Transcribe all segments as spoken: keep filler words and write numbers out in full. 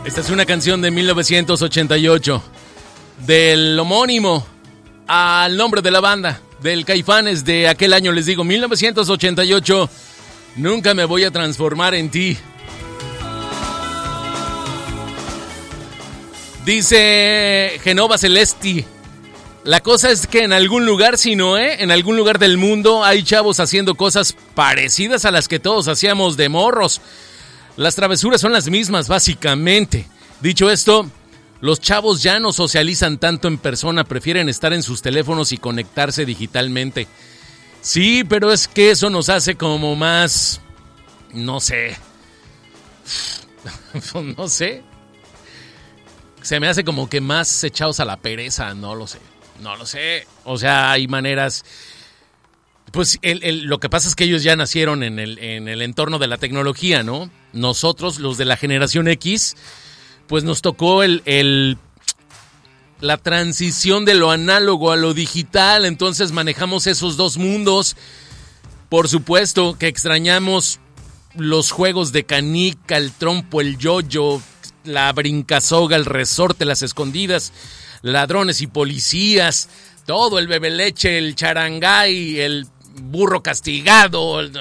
Esta es una canción de mil novecientos ochenta y ocho, del homónimo al nombre de la banda, del Caifanes de aquel año, les digo, mil novecientos ochenta y ocho, Nunca me voy a transformar en ti. Dice Genova Celesti, la cosa es que en algún lugar, si no, ¿eh? En algún lugar del mundo hay chavos haciendo cosas parecidas a las que todos hacíamos de morros. Las travesuras son las mismas, básicamente. Dicho esto, los chavos ya no socializan tanto en persona, prefieren estar en sus teléfonos y conectarse digitalmente. Sí, pero es que eso nos hace como más, no sé, no sé. Se me hace como que más echados a la pereza, no lo sé, no lo sé. O sea, hay maneras. Pues el, el, lo que pasa es que ellos ya nacieron en el, en el entorno de la tecnología, ¿no? Nosotros, los de la generación X, pues nos tocó el, el, la transición de lo análogo a lo digital, entonces manejamos esos dos mundos. Por supuesto que extrañamos los juegos de canica, el trompo, el yoyo, la brincasoga, el resorte, las escondidas, ladrones y policías, todo, el bebeleche, el charangay, el burro castigado, el...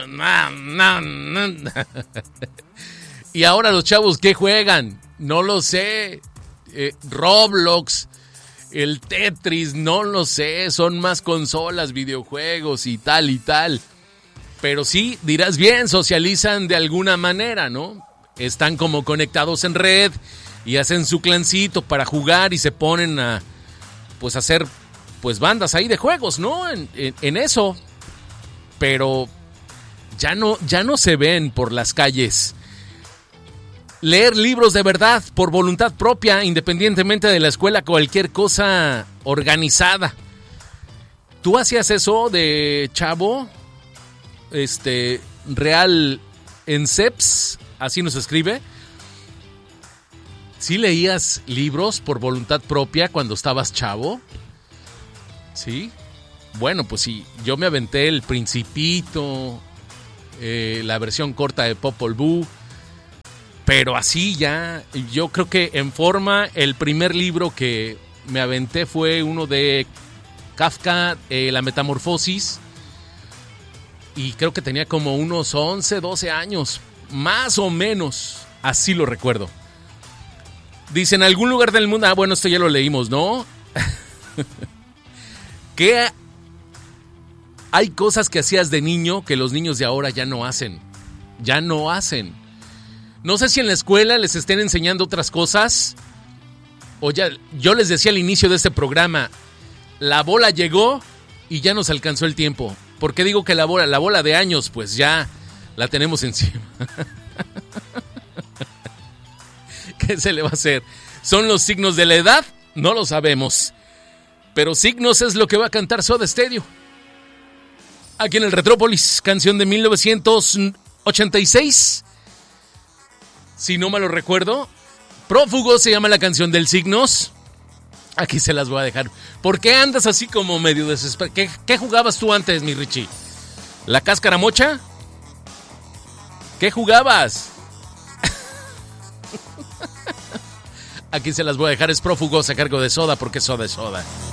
Y ahora los chavos, ¿qué juegan? No lo sé. Eh, Roblox, el Tetris, no lo sé. Son más consolas, videojuegos y tal y tal. Pero sí, dirás bien, socializan de alguna manera, ¿no? Están como conectados en red y hacen su clancito para jugar y se ponen a, pues, hacer, pues, bandas ahí de juegos, ¿no? En, en, en eso. Pero ya no, ya no se ven por las calles. Leer libros de verdad por voluntad propia, independientemente de la escuela, cualquier cosa organizada. ¿Tú hacías eso de chavo? Este, Real Enceps, así nos escribe. ¿Sí leías libros por voluntad propia cuando estabas chavo? ¿Sí? Bueno, pues sí, yo me aventé El Principito, eh, la versión corta de Popol Vuh. Pero así ya, yo creo que en forma, el primer libro que me aventé fue uno de Kafka, eh, La Metamorfosis. Y creo que tenía como unos once, doce años, más o menos, así lo recuerdo. Dice, en algún lugar del mundo, ah, bueno, esto ya lo leímos, ¿no? ¿Qué? Hay cosas que hacías de niño que los niños de ahora ya no hacen, ya no hacen. No sé si en la escuela les estén enseñando otras cosas. O ya, yo les decía al inicio de este programa, la bola llegó y ya nos alcanzó el tiempo. ¿Por qué digo que la bola? La bola de años, pues ya la tenemos encima. ¿Qué se le va a hacer? ¿Son los signos de la edad? No lo sabemos. Pero signos es lo que va a cantar Soda Stereo. Aquí en el Retrópolis, canción de mil novecientos ochenta y seis. Si no me lo recuerdo, Prófugo se llama la canción del Signos. Aquí se las voy a dejar. ¿Por qué andas así como medio desesperado? ¿Qué, ¿Qué jugabas tú antes, mi Richie? ¿La cáscara mocha? ¿Qué jugabas? Aquí se las voy a dejar. Es Prófugos a cargo de Soda, porque Soda es Soda.